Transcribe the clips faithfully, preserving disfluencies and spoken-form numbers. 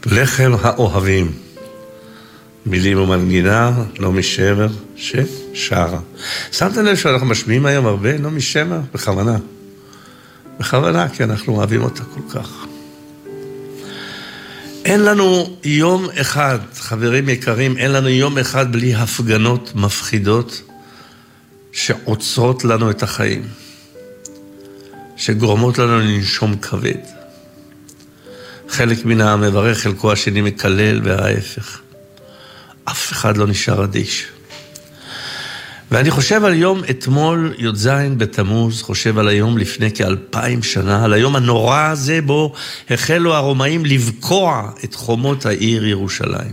לחם האוהבים, מילים ומנגינה, נעמי שמר, ששרה. שמתם לב שאנחנו משמיעים היום הרבה? נעמי שמר, בכוונה. בכוונה, כי אנחנו אוהבים אותה כל כך. אין לנו יום אחד, חברים יקרים, אין לנו יום אחד בלי הפגנות מפחידות שעוצרות לנו את החיים, שגורמות לנו לנשום כבד. חלק מן העם מברך, חלקו השני מקלל וההפך. אף אחד לא נשאר אדיש. ואני חושב על יום אתמול, י"ז בתמוז, חושב על היום לפני כאלפיים שנה, על היום הנורא הזה בו החלו הרומאים לבקוע את חומות העיר ירושלים.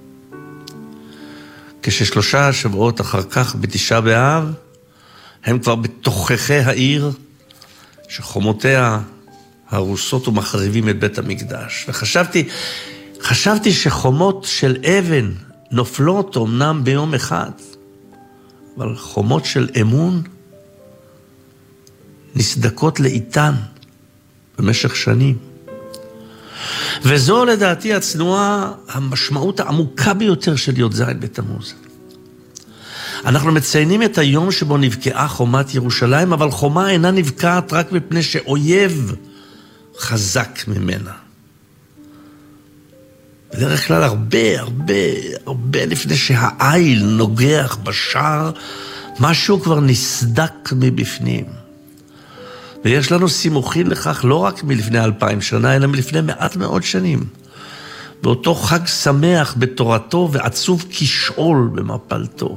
כששלושה שבועות אחר כך, בתשעה באב, הם כבר בתוככי העיר, שחומותיה הרוסות ומחריבים את בית המקדש. וחשבתי, חשבתי שחומות של אבן נופלות אמנם ביום אחד, אבל חומות של אמון נסדקות לאיתן במשך שנים. וזו לדעתי הצנועה, המשמעות העמוקה ביותר של י"ז בתמוז. אנחנו מציינים את היום שבו נבקעה חומת ירושלים, אבל חומה אינה נבקעת רק מפני שאויב חזק ממנה. בדרך כלל הרבה, הרבה, הרבה לפני שהעיל נוגח בשער, משהו כבר נסדק מבפנים. ויש לנו סימוכין לכך לא רק מלפני אלפיים שנה, אלא מלפני מעט מאוד שנים. באותו חג שמח בתורתו ועצוב כשאול במפלתו.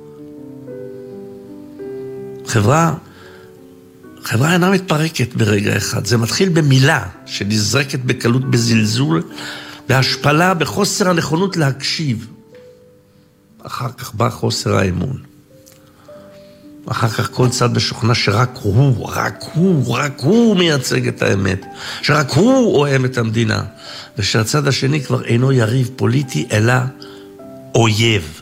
חברה, חברה אינה מתפרקת ברגע אחד. זה מתחיל במילה שנזרקת בקלות בזלזול, בהשפלה, בחוסר הנכונות להקשיב. אחר כך בא חוסר האמון. אחר כך כל צד משוכנע שרק הוא, רק הוא, רק הוא מייצג את האמת. שרק הוא אוהם את המדינה. ושהצד השני כבר אינו יריב פוליטי, אלא אויב.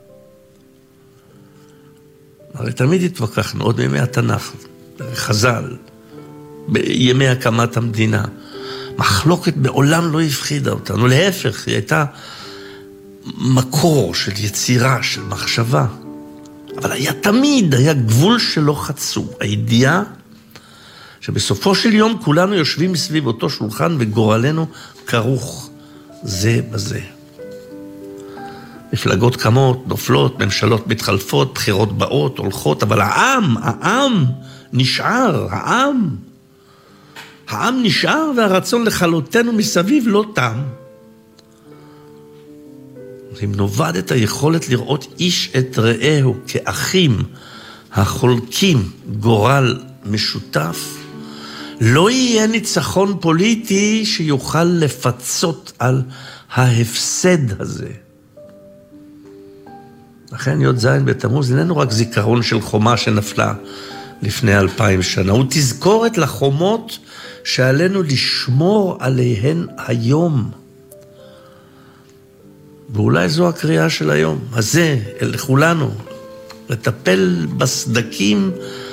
הרי תמיד התווכחנו, עוד בימי התנ"ך, חז"ל, בימי הקמת המדינה. מחלוקת בעולם לא הפחידה אותנו, להפך, היא הייתה מקור של יצירה, של מחשבה. אבל היה תמיד, היה גבול שלא חצו. הידיעה שבסופו של יום כולנו יושבים מסביב אותו שולחן וגורלנו כרוך זה בזה. מפלגות קמות, נופלות, ממשלות מתחלפות, בחירות באות, הולכות, אבל העם, העם נשאר, העם. העם נשאר והרצון לחלוטנו מסביב לא תם. אם נובד את היכולת לראות איש את רעהו כאחים החולקים גורל משותף, לא יהיה ניצחון פוליטי שיוכל לפצות על ההפסד הזה. לכן י"ז בתמוז איננו רק זיכרון של חומה שנפלה לפני אלפיים שנה, הוא תזכורת לחומות שעלינו לשמור עליהן היום. ואולי זו הקריאה של היום הזה, לכולנו, לטפל בסדקים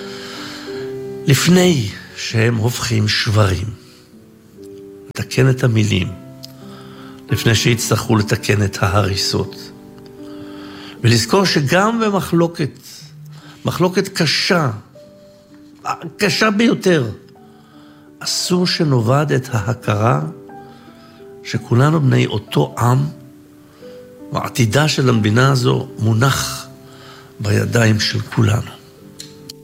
לפני שהם הופכים שברים. לתקן את המילים, לפני שיצטרכו לתקן את ההריסות. ולזכור שגם במחלוקת, מחלוקת קשה, קשה ביותר, אסור שנובד את ההכרה שכולנו בני אותו עם, והעתידה של המדינה הזו מונח בידיים של כולנו.